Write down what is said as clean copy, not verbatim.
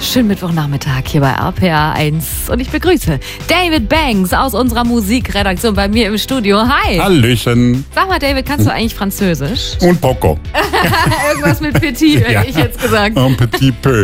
Schönen Mittwochnachmittag hier bei RPA 1 und ich begrüße David Banks aus unserer Musikredaktion bei mir im Studio. Hi! Hallöchen. Sag mal, David, kannst du eigentlich Französisch? Und Poco. Irgendwas mit Petit, hätte ich jetzt gesagt. Un petit peu.